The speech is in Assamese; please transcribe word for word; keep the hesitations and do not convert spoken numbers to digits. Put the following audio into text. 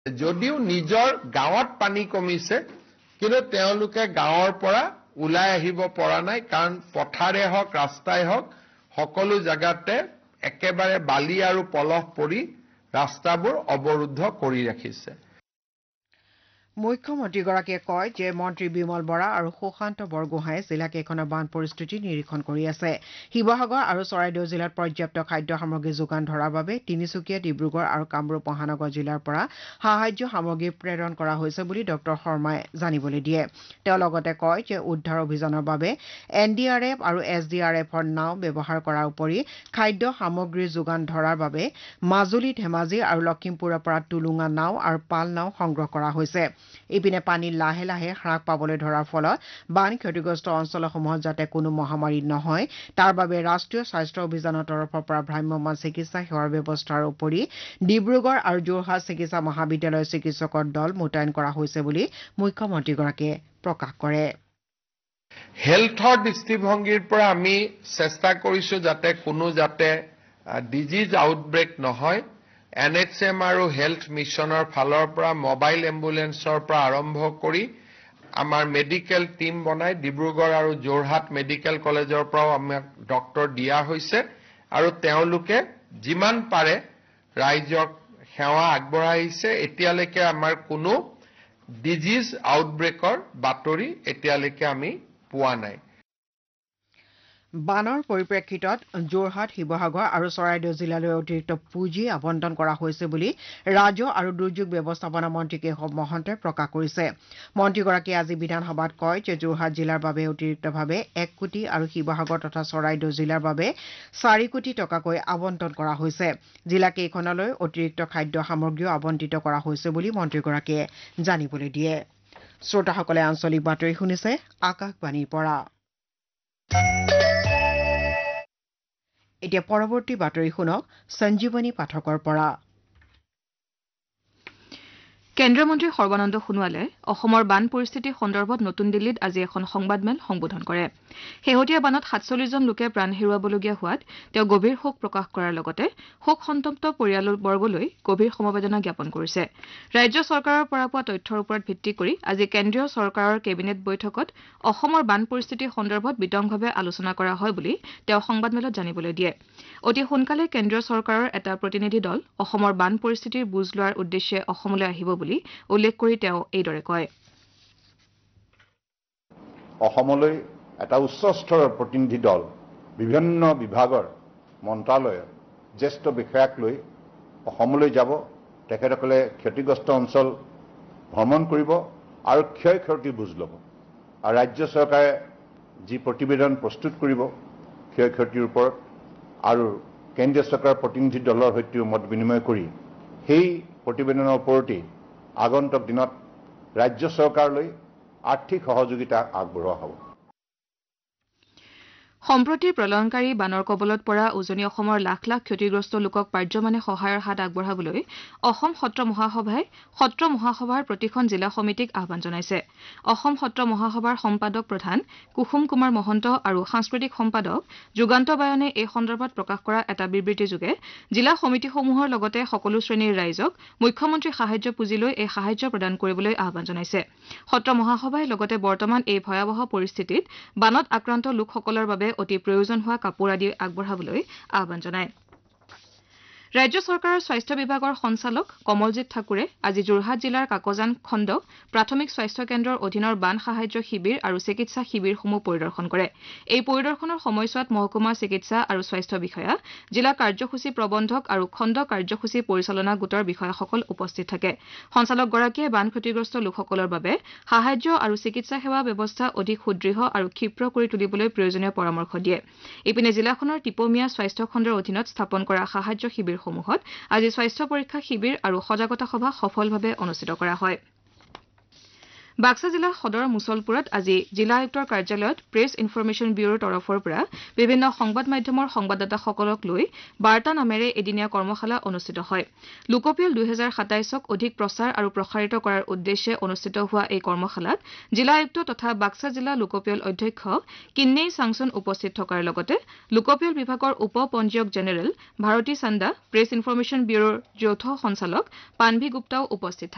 যদিও নিজৰ গাঁৱত পানী কমিছে কিন্তু তেওঁলোকে গাঁৱৰ পৰা ওলাই আহিব পৰা নাই কাৰণ পথাৰে হওক ৰাস্তাই হওক সকলো জায়গাতে একেবাৰে বালি আৰু পলস পৰি ৰাস্তাবোৰ অৱৰুদ্ধ কৰি ৰাখিছে মুখ্যমন্ত্ৰীগৰাকীয়ে কয় যে মন্ত্ৰী বিমল বৰা আৰু সুশান্ত বৰগোহাঁই জিলাকেইখনৰ বান পৰিস্থিতি নিৰীক্ষণ কৰি আছে শিৱসাগৰ আৰু চৰাইদেউ জিলাত পৰ্যাপ্ত খাদ্য সামগ্ৰী যোগান ধৰাৰ বাবে তিনিচুকীয়া ডিব্ৰুগড় আৰু কামৰূপ মহানগৰ জিলাৰ পৰা সাহায্য সামগ্ৰী প্ৰেৰণ কৰা হৈছে বুলি ডক্টৰ শৰ্মাই জানিবলৈ দিয়ে তেওঁ লগতে কয় যে উদ্ধাৰ অভিযানৰ বাবে এন ডি আৰ এফ আৰু এছ ডি আৰ এফৰ নাও ব্যৱহাৰ কৰাৰ উপৰি খাদ্য সামগ্ৰীৰ যোগান ধৰাৰ বাবে মাজুলী ধেমাজি আৰু লখিমপুৰৰ পৰা টুলুঙা নাও আৰু পাল নাও সংগ্ৰহ কৰা হৈছে ইপিনে পানী লাহে লাহে হ্ৰাস পাবলৈ ধৰাৰ ফলত বান ক্ষতিগ্ৰস্ত অঞ্চলসমূহত যাতে কোনো মহামাৰী নহয় তাৰ বাবে ৰাষ্ট্ৰীয় স্বাস্থ্য অভিযানৰ তৰফৰ পৰা ভ্ৰাম্যমাণ চিকিৎসা সেৱাৰ ব্যৱস্থাৰ উপৰি ডিব্ৰুগড় আৰু যোৰহাট চিকিৎসা মহাবিদ্যালয়ৰ চিকিৎসকৰ দল মোতায়েন কৰা হৈছে বুলি মুখ্যমন্ত্ৰীগৰাকীয়ে প্ৰকাশ কৰে হেল্থৰ দৃষ্টিভংগীৰ পৰা আমি চেষ্টা কৰিছো যাতে কোনো যাতে ডিজিজ আউটব্ৰেক নহয় এন এইচ এম আৰু হেল্থ মিছনৰ ফালৰ পৰা মোবাইল এম্বুলেন্সৰ পৰা আৰম্ভ কৰি আমাৰ মেডিকেল টিম বনাই ডিব্ৰুগড় আৰু যোৰহাট মেডিকেল কলেজৰ পৰাও আমাক ডক্টৰ দিয়া হৈছে আৰু তেওঁলোকে যিমান পাৰে ৰাইজক সেৱা আগবঢ়াইছে এতিয়ালৈকে আমাৰ কোনো ডিজিজ আউটব্ৰেকৰ বাতৰি এতিয়ালৈকে আমি পোৱা নাই বানৰ পৰিপ্ৰেক্ষিতত যোৰহাট শিৱসাগৰ আৰু চৰাইদেউ জিলালৈ অতিৰিক্ত পুঁজি আবণ্টন কৰা হৈছে বুলি ৰাজহ আৰু দুৰ্যোগ ব্যৱস্থাপনা মন্ত্ৰী কেশৱ মহন্তই প্ৰকাশ কৰিছে মন্ত্ৰীগৰাকীয়ে আজি বিধানসভাত কয় যে যোৰহাট জিলাৰ বাবে অতিৰিক্তভাৱে এক কোটি আৰু শিৱসাগৰ তথা চৰাইদেউ জিলাৰ বাবে চাৰি কোটি টকাকৈ আবণ্টন কৰা হৈছে জিলাকেইখনলৈ অতিৰিক্ত খাদ্য সামগ্ৰীও আবণ্টিত কৰা হৈছে বুলি মন্ত্ৰীগৰাকীয়ে জানিবলৈ দিয়ে শ্ৰোতাসকলে আঞ্চলিক বাতৰি শুনিছে আকাশবাণীৰ পৰা এতিয়া পৰৱৰ্তী বাতৰি শুনক সঞ্জীৱনী পাঠকৰ পৰা কেন্দ্ৰীয় মন্ত্ৰী সৰ্বানন্দ সোণোৱালে অসমৰ বান পৰিস্থিতি সন্দৰ্ভত নতুন দিল্লীত আজি এখন সংবাদমেল সম্বোধন কৰে শেহতীয়া বানত সাতচল্লিশ জন লোকে প্ৰাণ হেৰুৱাবলগীয়া হোৱাত তেওঁ গভীৰ শোক প্ৰকাশ কৰাৰ লগতে শোক সন্তপ্ত পৰিয়ালবৰ্গলৈ গভীৰ সমবেদনা জ্ঞাপন কৰিছে ৰাজ্য চৰকাৰৰ পৰা পোৱা তথ্যৰ ওপৰত ভিত্তি কৰি আজি কেন্দ্ৰীয় চৰকাৰৰ কেবিনেট বৈঠকত অসমৰ বান পৰিস্থিতি সন্দৰ্ভত বিতংভাৱে আলোচনা কৰা হয় বুলি তেওঁ সংবাদমেলত জানিবলৈ দিয়ে অতি সোনকালে কেন্দ্ৰীয় চৰকাৰৰ এটা প্ৰতিনিধি দল অসমৰ বান পৰিস্থিতিৰ বুজ লোৱাৰ উদ্দেশ্যে অসমলৈ আহিব বুলি উল্লেখ কৰি তেওঁ এইদৰে কয় অসমলৈ এটা উচ্চ স্তৰৰ প্ৰতিনিধি দল বিভিন্ন বিভাগৰ মন্ত্ৰালয়ৰ জ্যেষ্ঠ বিষয়াক লৈ অসমলৈ যাব তেখেতসকলে ক্ষতিগ্ৰস্ত অঞ্চল ভ্ৰমণ কৰিব আৰু ক্ষয় ক্ষতি বুজ ল'ব আৰু ৰাজ্য চৰকাৰে যি প্ৰতিবেদন প্ৰস্তুত কৰিব ক্ষয় ক্ষতিৰ ওপৰত আৰু কেন্দ্ৰীয় চৰকাৰৰ প্ৰতিনিধি দলৰ সৈতে মত বিনিময় কৰি সেই প্ৰতিবেদনৰ ওপৰতেই আগন্তুক দিনত ৰাজ্য চৰকাৰলৈ আৰ্থিক সহযোগিতা আগবঢ়োৱা হ'ব সম্প্ৰতি প্ৰলয়ংকাৰী বানৰ কবলত পৰা উজনি অসমৰ লাখ লাখ ক্ষতিগ্ৰস্ত লোকক পাৰ্যমানে সহায়ৰ হাত আগবঢ়াবলৈ অসম সত্ৰ মহাসভাই সত্ৰ মহাসভাৰ প্ৰতিখন জিলা সমিতিক আহ্বান জনাইছে অসম সত্ৰ মহাসভাৰ সম্পাদক প্ৰধান কুসুম কুমাৰ মহন্ত আৰু সাংস্কৃতিক সম্পাদক যুগান্ত বায়নে এই সন্দৰ্ভত প্ৰকাশ কৰা এটা বিবৃতিযোগে জিলা সমিতিসমূহৰ লগতে সকলো শ্ৰেণীৰ ৰাইজক মুখ্যমন্ত্ৰী সাহায্য পুঁজিলৈ এই সাহায্য প্ৰদান কৰিবলৈ আহ্বান জনাইছে সত্ৰ মহাসভাই লগতে বৰ্তমান এই ভয়াৱহ পৰিস্থিতিত বানত আক্ৰান্ত লোকসকলৰ বাবে অতি প্ৰয়োজন হোৱা কাপোৰ আদি আগবঢ়াবলৈ আহ্বান জনায় ৰাজ্য চৰকাৰৰ স্বাস্থ্য বিভাগৰ সঞ্চালক কমলজিৎ ঠাকুৰে আজি যোৰহাট জিলাৰ কাকজান খণ্ড প্ৰাথমিক স্বাস্থ্য কেন্দ্ৰৰ অধীনৰ বান সাহায্য শিবিৰ আৰু চিকিৎসা শিবিৰসমূহ পৰিদৰ্শন কৰে এই পৰিদৰ্শনৰ সময়ছোৱাত মহকুমা চিকিৎসা আৰু স্বাস্থ্য বিষয়া জিলা কাৰ্যসূচী প্ৰবন্ধক আৰু খণ্ড কাৰ্যসূচী পৰিচালনা গোটৰ বিষয়াসকল উপস্থিত থাকে সঞ্চালকগৰাকীয়ে বান ক্ষতিগ্ৰস্ত লোকসকলৰ বাবে সাহায্য আৰু চিকিৎসা সেৱা ব্যৱস্থা অধিক সুদৃঢ় আৰু ক্ষীপ্ৰ কৰি তুলিবলৈ প্ৰয়োজনীয় পৰামৰ্শ দিয়ে ইপিনে জিলাখনৰ টিপমীয়া স্বাস্থ্য খণ্ডৰ অধীনত স্থাপন কৰা সাহায্য শিবিৰ সমূহত আজি স্বাস্থ্য পৰীক্ষা শিবিৰ আৰু সজাগতা সভা সফলভাৱে অনুষ্ঠিত কৰা হয় বাক্সা জিলাৰ সদৰ মুছলপুৰত আজি জিলা আয়ুক্তৰ কাৰ্যালয়ত প্ৰেছ ইনফৰমেশ্যন ব্যুৰোৰ তৰফৰ পৰা বিভিন্ন সংবাদ মাধ্যমৰ সংবাদদাতাসকলক লৈ বাৰ্তা নামেৰে এদিনীয়া কৰ্মশালা অনুষ্ঠিত হয় লোকপিয়ল দুই হাজাৰ সাতাইছক অধিক প্ৰচাৰ আৰু প্ৰসাৰিত কৰাৰ উদ্দেশ্যে অনুষ্ঠিত হোৱা এই কৰ্মশালাত জিলা আয়ুক্ত তথা বাক্সা জিলা লোকপিয়ল অধ্যক্ষ কিন্নেই চাংচন উপস্থিত থকাৰ লগতে লোকপিয়ল বিভাগৰ উপ পঞ্জীয়ক জেনেৰেল ভাৰতী চান্দা প্ৰেছ ইনফৰমেশ্যন ব্যুৰোৰ যৌথ সঞ্চালক পানভি গুপ্তাও উপস্থিত